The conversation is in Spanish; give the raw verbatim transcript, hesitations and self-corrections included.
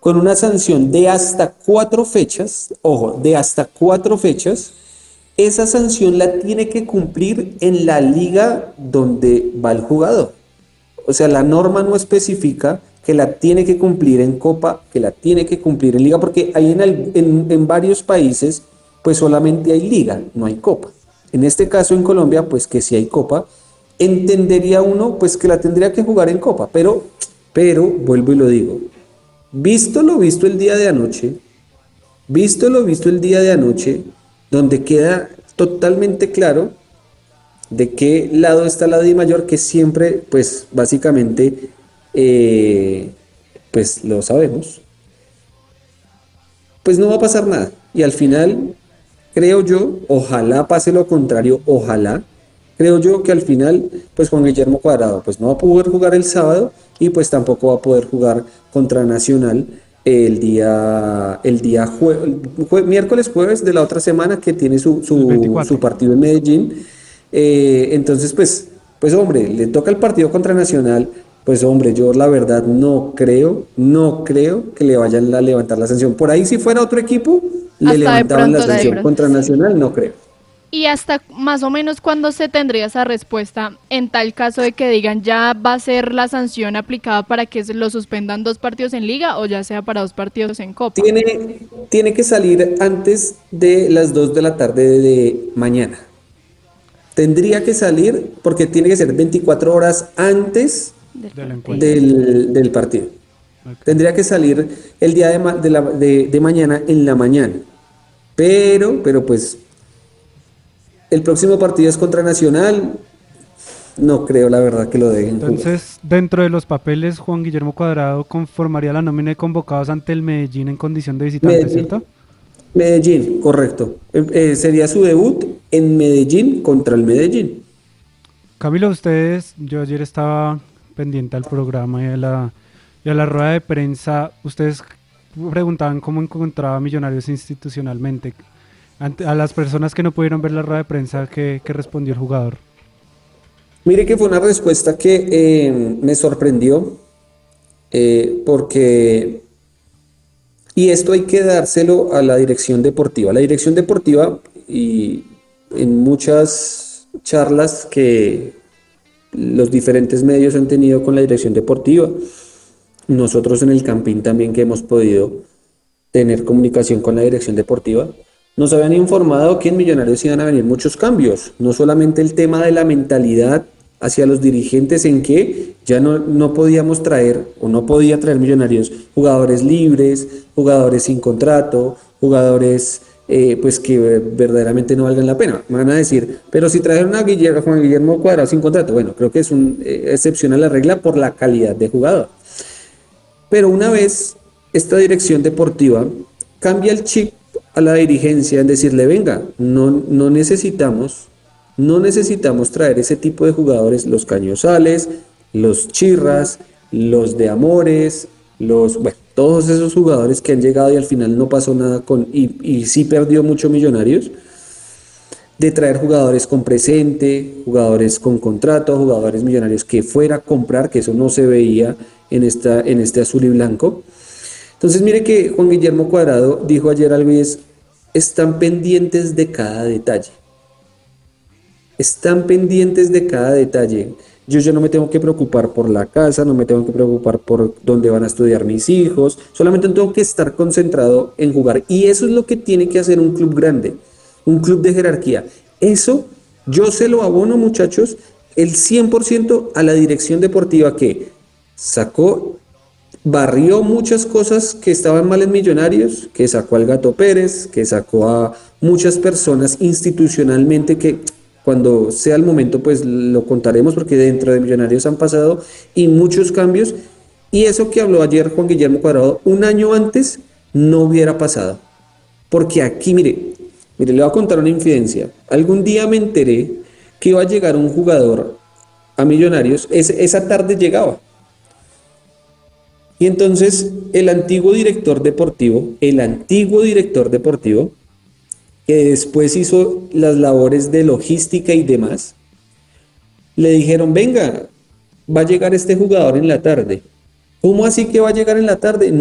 con una sanción de hasta cuatro fechas, ojo, de hasta cuatro fechas. Esa sanción la tiene que cumplir en la liga donde va el jugador. O sea, la norma no especifica que la tiene que cumplir en Copa, que la tiene que cumplir en Liga, porque hay en, el- en, en varios países, pues solamente hay Liga, no hay Copa. En este caso, en Colombia, pues que si hay Copa, entendería uno, pues que la tendría que jugar en Copa, pero, pero, vuelvo y lo digo, visto lo visto el día de anoche, visto lo visto el día de anoche, donde queda totalmente claro de qué lado está la Di Mayor, que siempre, pues básicamente, eh, pues lo sabemos, pues no va a pasar nada. Y al final, creo yo, ojalá pase lo contrario, ojalá, creo yo que al final, pues Juan Guillermo Cuadrado, pues no va a poder jugar el sábado y pues tampoco va a poder jugar contra Nacional el día, el día jue- jue- miércoles, jueves de la otra semana que tiene su, El su, su veinticuatro. partido en Medellín. Eh, entonces, pues, pues hombre, le toca el partido contra Nacional. Pues hombre, yo la verdad no creo, no creo que le vayan a levantar la sanción. Por ahí si fuera otro equipo, le Hasta de levantaban la pronto Hasta de sí. sanción. pronto, Contra sí. Nacional no creo. Y hasta más o menos cuándo se tendría esa respuesta en tal caso de que digan ya va a ser la sanción aplicada para que se lo suspendan dos partidos en liga o ya sea para dos partidos en copa. Tiene, tiene que salir antes de las dos de la tarde de mañana. Tendría que salir porque tiene que ser veinticuatro horas antes Del Del partido. encuentro. del, del partido. Ok. Tendría que salir el día de, ma- de, la- de- de mañana en la mañana. Pero, pero pues, el próximo partido es contra Nacional. No creo, la verdad, que lo dejen jugar. Entonces, dentro de los papeles, Juan Guillermo Cuadrado conformaría la nómina de convocados ante el Medellín en condición de visitante, ¿cierto? Medellín, Medellín, correcto. Eh, eh, sería su debut en Medellín contra el Medellín. Camilo, ustedes, yo ayer estaba pendiente al programa y a la, y a la rueda de prensa. Ustedes preguntaban cómo encontraba Millonarios institucionalmente. Ante- a las personas que no pudieron ver la rueda de prensa, ¿qué, qué respondió el jugador? Mire que fue una respuesta que eh, me sorprendió eh, porque, y esto hay que dárselo a la dirección deportiva. La dirección deportiva y en muchas charlas que los diferentes medios han tenido con la dirección deportiva, nosotros en el Campín también que hemos podido tener comunicación con la dirección deportiva, nos habían informado que en Millonarios iban a venir muchos cambios, no solamente el tema de la mentalidad hacia los dirigentes en que ya no, no podíamos traer o no podía traer Millonarios jugadores libres, jugadores sin contrato, jugadores eh, pues que verdaderamente no valgan la pena. Me van a decir, pero si trajeron a Guillermo, Juan Guillermo Cuadrado sin contrato, bueno, creo que es una eh, excepción a la regla por la calidad de jugador. Pero una vez esta dirección deportiva cambia el chip a la dirigencia en decirle, venga, no, no necesitamos, no necesitamos traer ese tipo de jugadores, los Cañozales, los Chirras, los de Amores, los, bueno, todos esos jugadores que han llegado y al final no pasó nada con, y, y sí perdió mucho Millonarios, de traer jugadores con presente, jugadores con contrato, jugadores millonarios que fuera a comprar, que eso no se veía en, esta, en este azul y blanco. Entonces mire que Juan Guillermo Cuadrado dijo ayer algo y es, están pendientes de cada detalle, están pendientes de cada detalle. Yo ya no me tengo que preocupar por la casa, no me tengo que preocupar por dónde van a estudiar mis hijos, solamente tengo que estar concentrado en jugar. Y eso es lo que tiene que hacer un club grande, un club de jerarquía. Eso yo se lo abono, muchachos, el cien por ciento a la dirección deportiva que sacó, barrió muchas cosas que estaban mal en Millonarios, que sacó al Gato Pérez, que sacó a muchas personas institucionalmente que cuando sea el momento pues lo contaremos porque dentro de Millonarios han pasado y muchos cambios y eso que habló ayer Juan Guillermo Cuadrado un año antes no hubiera pasado. Porque aquí, mire, mire, le voy a contar una infidencia. Algún día me enteré que iba a llegar un jugador a Millonarios, es, esa tarde llegaba. Y entonces el antiguo director deportivo, el antiguo director deportivo, que después hizo las labores de logística y demás, le dijeron, venga, va a llegar este jugador en la tarde. ¿Cómo así que va a llegar en la tarde?